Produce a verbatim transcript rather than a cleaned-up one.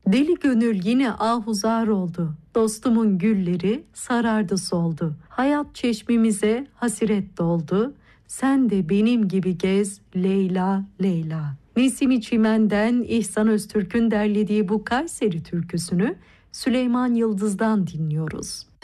Deli gönül yine ahuzar oldu. Dostumun gülleri sarardı soldu. Hayat çeşmimize hasiret doldu. Sen de benim gibi gez Leyla Leyla. Nesimi Çimen'den İhsan Öztürk'ün derlediği bu Kayseri türküsünü Süleyman Yıldız'dan dinliyoruz.